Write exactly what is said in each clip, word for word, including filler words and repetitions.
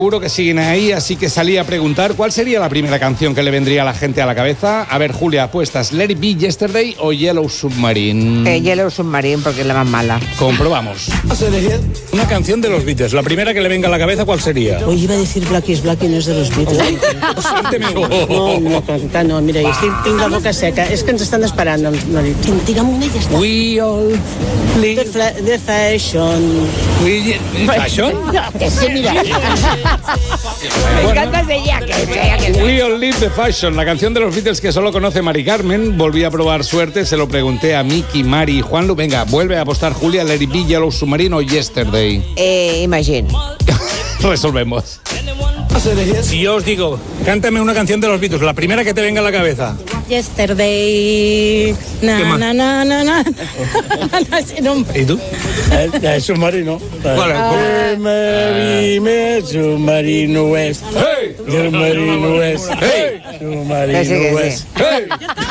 Seguro que siguen ahí, así que salí a preguntar cuál sería la primera canción que le vendría a la gente a la cabeza. A ver, Julia, ¿apuestas Let It Be Yesterday o Yellow Submarine? Eh, Yellow Submarine, porque es la más mala. Comprobamos. Una canción de los Beatles. La primera que le venga a la cabeza, ¿cuál sería? Hoy iba a decir Black is Black y no es de los Beatles. No, no, Conca, no, mira, estic, tinc la boca seca. És que ens estan esperant. No, digue'm una i ja està. We all live... The, fla, the fashion. We... ¿Fashion? Que sí, mira. Me encanta ese Jacket. We All Live the Fashion, la canción de los Beatles que solo conoce Mari Carmen. Volví a probar suerte, se lo pregunté a Miki, Mari y Juanlu. Venga, vuelve a apostar Julia, Let It Be, Yellow Submarine o Yesterday. Eh, Imagine. Resolvemos. Si yo os digo, cántame una canción de los Beatles, la primera que te venga a la cabeza. Yesterday. Na, na, na, na, na. ¿Y tú? El, el submarino. ¿Cuál es? Submarino, submarino es. ¡Hey! Submarino es. ¡Hey! Submarino es. ¡Hey!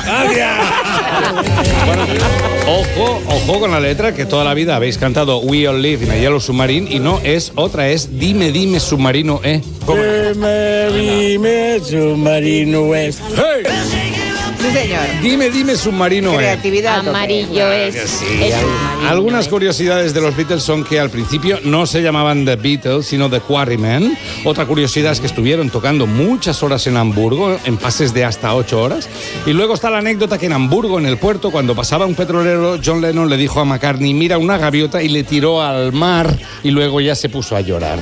Bueno, ojo, ojo con la letra, que toda la vida habéis cantado We All Live in a Yellow Submarine y no es otra, es Dime, dime, submarino, eh. Dime, dime, submarino es. ¡Hey! Sí, señor. Dime, dime, submarino, eh. Creatividad. Amarillo es. Sí, es al- algunas curiosidades de los Beatles son que al principio no se llamaban The Beatles, sino The Quarrymen. Otra curiosidad es que estuvieron tocando muchas horas en Hamburgo, en pases de hasta ocho horas. Y luego está la anécdota que en Hamburgo, en el puerto, cuando pasaba un petrolero, John Lennon le dijo a McCartney, mira una gaviota, y le tiró al mar, y luego ya se puso a llorar.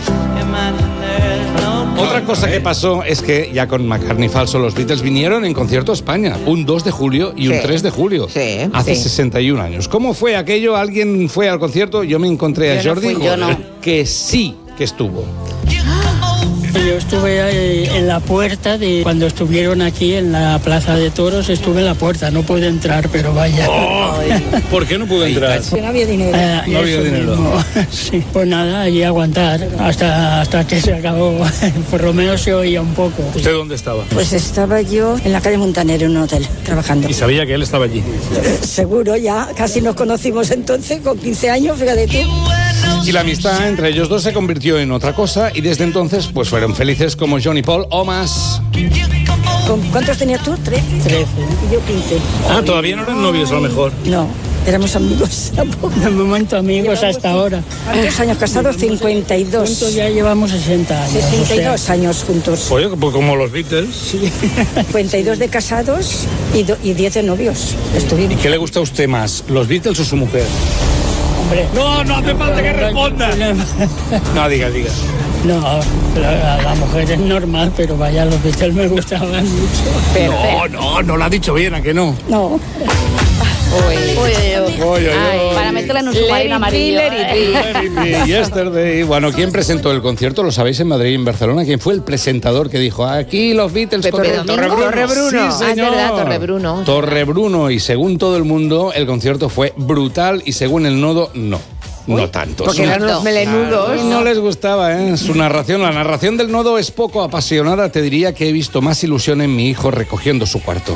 Otra cosa que pasó es que, ya con McCartney falso, los Beatles vinieron en concierto a España, un dos de julio y un Sí. tres de julio, Sí, hace sí. sesenta y un años. ¿Cómo fue aquello? ¿Alguien fue al concierto? Yo me encontré a Yo no Jordi, fui, yo no. que sí que estuvo. Yo estuve ahí en la puerta de cuando estuvieron aquí en la Plaza de Toros, estuve en la puerta, no pude entrar, pero vaya. ¿Por qué no pudo entrar? Que no había dinero. No había eso dinero. mismo. Sí, pues nada, allí aguantar hasta, hasta que se acabó. Por lo menos se oía un poco. ¿Usted dónde estaba? Pues estaba yo en la calle Montaner, en un hotel, trabajando. Y sabía que él estaba allí. Seguro, ya casi nos conocimos entonces, con quince años, fíjate tú. Y la amistad entre ellos dos se convirtió en otra cosa y desde entonces pues fueron felices como John y Paul o más. ¿Con ¿Cuántos tenías tú? ¿Trece? Trece. Y yo quince. Ah, todavía no eran novios a lo mejor. No, éramos amigos. De momento amigos hasta ahora. ¿Cuántos años casados? cincuenta y dos. Juntos ya llevamos sesenta años. sesenta y o dos sea, años juntos. Oye, pues como los Beatles. cincuenta y dos de casados y, do, y diez de novios. Estuvimos. ¿Qué le gusta a usted más, los Beatles o su mujer? hombre. No, no hace falta que responda. No, diga, diga. No, la, la mujer es normal, pero vaya, los Beatles me gustaban mucho. No, no, no lo ha dicho bien, ¿a que no? No. Uy, uy, uy. Uy, uy, Ay, uy. para meterla en un submarino amarillo. ¿eh? Yesterday. Bueno, ¿quién presentó el concierto? ¿Lo sabéis en Madrid y en Barcelona? ¿Quién fue el presentador que dijo aquí los Beatles Pepe con el Domingo. Torrebruno? Torrebruno. Sí, Ah, es señor. verdad, Torrebruno. Torrebruno. Y según todo el mundo, el concierto fue brutal y según el nodo, no. No tanto. Porque Su- eran los melenudos. No les gustaba, ¿eh? Su narración, la narración del nodo es poco apasionada. Te diría que he visto más ilusión en mi hijo recogiendo su cuarto.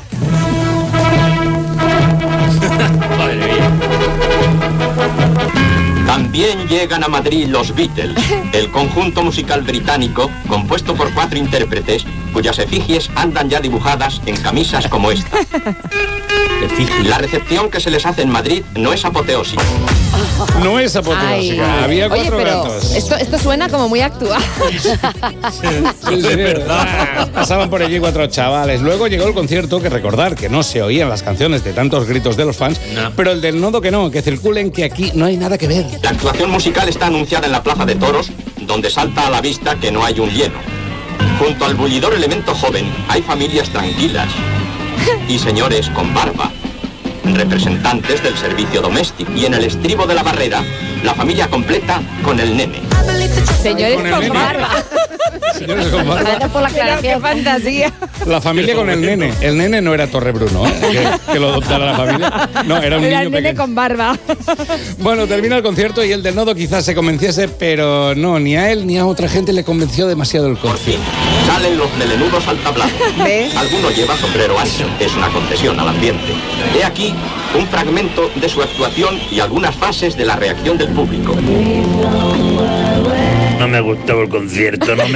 También llegan a Madrid los Beatles, el conjunto musical británico compuesto por cuatro intérpretes cuyas efigies andan ya dibujadas en camisas como esta. La recepción que se les hace en Madrid no es apoteósica. No es apoteósica. Ay. Había Oye, cuatro pero gatos. esto, esto suena como muy actual. Sí, sí, verdad. Pasaban por allí cuatro chavales. Luego llegó el concierto, que recordar que no se oían las canciones de tantos gritos de los fans, pero el del nodo que no, que circulen, que aquí no hay nada que ver. La actuación musical está anunciada en la Plaza de Toros, donde salta a la vista que no hay un lleno. Junto al bullidor elemento joven hay familias tranquilas y señores con barba, representantes del servicio doméstico. Y en el estribo de la barrera, la familia completa con el nene. Señores Con el con nene. barba. Señores con barba. Gracias por la Pero qué aclaración. fantasía. La familia con el nene. El nene no era Torrebruno, ¿eh? que, que lo adoptara la familia. No, era un Era niño el nene pequeño. con barba. Bueno, termina el concierto y el del nodo quizás se convenciese, pero no, ni a él ni a otra gente le convenció demasiado el Por fin, concierto. salen los melenudos al tablado. ¿Ves? Alguno lleva sombrero ancho, es una concesión al ambiente. He aquí un fragmento de su actuación y algunas fases de la reacción del público. No, no me ha gustado el concierto, no me